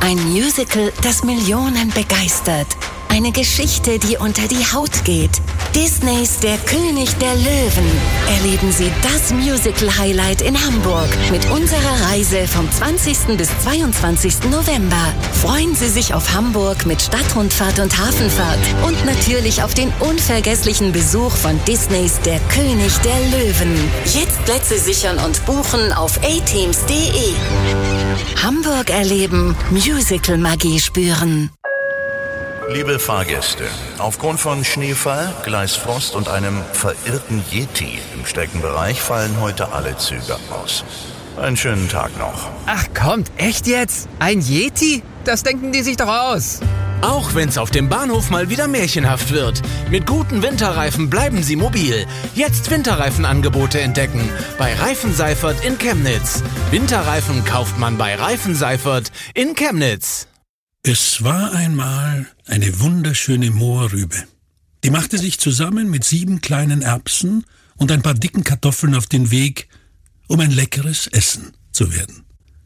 Ein Musical, das Millionen begeistert. Eine Geschichte, die unter die Haut geht. Disneys Der König der Löwen. Erleben Sie das Musical-Highlight in Hamburg mit unserer Reise vom 20. bis 22. November. Freuen Sie sich auf Hamburg mit Stadtrundfahrt und Hafenfahrt und natürlich auf den unvergesslichen Besuch von Disneys Der König der Löwen. Jetzt Plätze sichern und buchen auf a-teams.de. Hamburg erleben, Musical-Magie spüren. Liebe Fahrgäste, aufgrund von Schneefall, Gleisfrost und einem verirrten Yeti im Streckenbereich fallen heute alle Züge aus. Einen schönen Tag noch. Ach kommt, echt jetzt? Ein Yeti? Das denken die sich doch aus. Auch wenn's auf dem Bahnhof mal wieder märchenhaft wird. Mit guten Winterreifen bleiben Sie mobil. Jetzt Winterreifenangebote entdecken bei Reifen Seifert in Chemnitz. Winterreifen kauft man bei Reifen Seifert in Chemnitz. Es war einmal eine wunderschöne Mohrrübe. Die machte sich zusammen mit 7 kleinen Erbsen und ein paar dicken Kartoffeln auf den Weg, um ein leckeres Essen zu werden.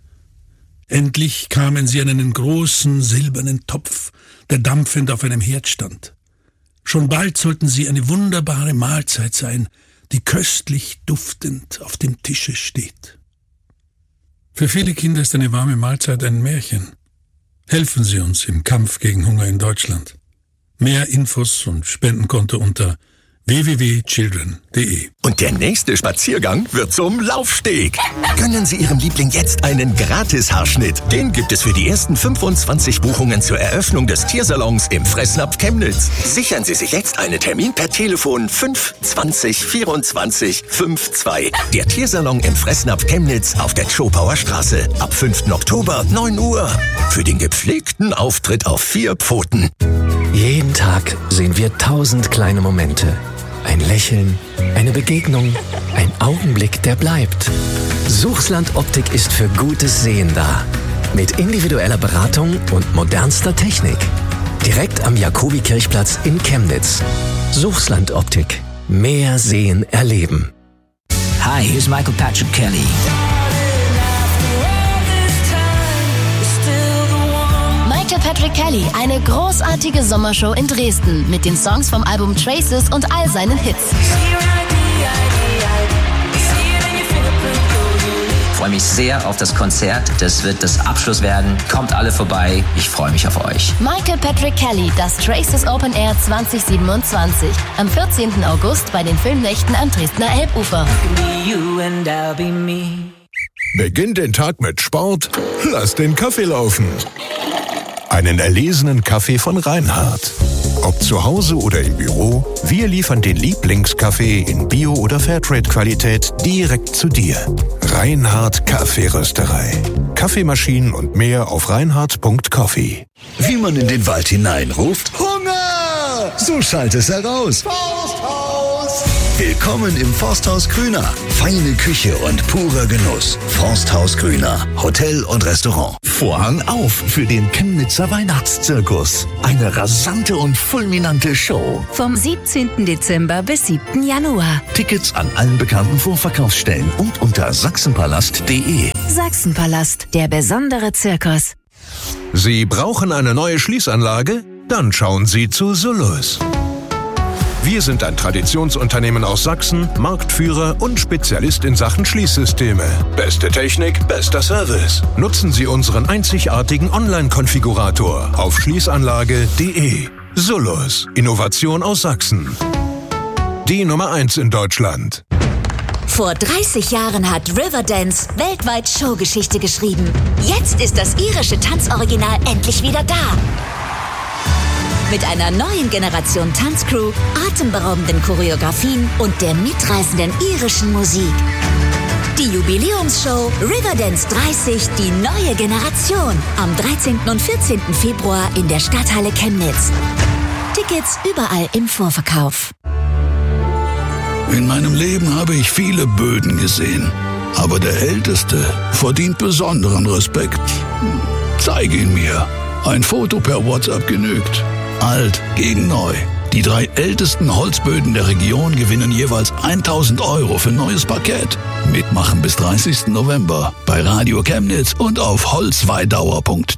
Endlich kamen sie an einen großen silbernen Topf, der dampfend auf einem Herd stand. Schon bald sollten sie eine wunderbare Mahlzeit sein, die köstlich duftend auf dem Tische steht. Für viele Kinder ist eine warme Mahlzeit ein Märchen. Helfen Sie uns im Kampf gegen Hunger in Deutschland. Mehr Infos und Spendenkonto unter www.children.de. Und der nächste Spaziergang wird zum Laufsteg. Gönnen Sie Ihrem Liebling jetzt einen Gratis-Haarschnitt. Den gibt es für die ersten 25 Buchungen zur Eröffnung des Tiersalons im Fressnapf Chemnitz. Sichern Sie sich jetzt einen Termin per Telefon 5 20 24 52. Der Tiersalon im Fressnapf Chemnitz auf der Zschopauer Straße. Ab 5. Oktober 9 Uhr. Für den gepflegten Auftritt auf 4 Pfoten. Jeden Tag sehen wir 1000 kleine Momente. Ein Lächeln, eine Begegnung, ein Augenblick, der bleibt. Suchsland Optik ist für gutes Sehen da. Mit individueller Beratung und modernster Technik. Direkt am Jakobikirchplatz in Chemnitz. Suchsland Optik. Mehr Sehen erleben. Hi, here's Michael Patrick Kelly. Michael Patrick Kelly, eine großartige Sommershow in Dresden mit den Songs vom Album Traces und all seinen Hits. Ich freue mich sehr auf das Konzert. Das wird das Abschluss werden. Kommt alle vorbei. Ich freue mich auf euch. Michael Patrick Kelly, das Traces Open Air 2027. Am 14. August bei den Filmnächten am Dresdner Elbufer. Beginn den Tag mit Sport. Lass den Kaffee laufen. Einen erlesenen Kaffee von Reinhardt. Ob zu Hause oder im Büro, wir liefern den Lieblingskaffee in Bio- oder Fairtrade-Qualität direkt zu dir. Reinhardt Kaffeerösterei. Kaffeemaschinen und mehr auf reinhardt.coffee. Wie man in den Wald hineinruft: Hunger! So schallt es heraus. Forsthaus! Willkommen im Forsthaus Grüner. Feine Küche und purer Genuss. Forsthaus Grüner. Hotel und Restaurant. Vorhang auf für den Chemnitzer Weihnachtszirkus. Eine rasante und fulminante Show. Vom 17. Dezember bis 7. Januar. Tickets an allen bekannten Vorverkaufsstellen und unter sachsenpalast.de. Sachsenpalast, der besondere Zirkus. Sie brauchen eine neue Schließanlage? Dann schauen Sie zu Solus. Wir sind ein Traditionsunternehmen aus Sachsen, Marktführer und Spezialist in Sachen Schließsysteme. Beste Technik, bester Service. Nutzen Sie unseren einzigartigen Online-Konfigurator auf schließanlage.de. Solus, Innovation aus Sachsen. Die Nummer 1 in Deutschland. Vor 30 Jahren hat Riverdance weltweit Showgeschichte geschrieben. Jetzt ist das irische Tanzoriginal endlich wieder da. Mit einer neuen Generation Tanzcrew, atemberaubenden Choreografien und der mitreißenden irischen Musik. Die Jubiläumsshow Riverdance 30, die neue Generation. Am 13. und 14. Februar in der Stadthalle Chemnitz. Tickets überall im Vorverkauf. In meinem Leben habe ich viele Böden gesehen. Aber der Älteste verdient besonderen Respekt. Zeige ihn mir. Ein Foto per WhatsApp genügt. Alt gegen neu. Die 3 ältesten Holzböden der Region gewinnen jeweils 1.000 € für neues Parkett. Mitmachen bis 30. November bei Radio Chemnitz und auf holzweidauer.de.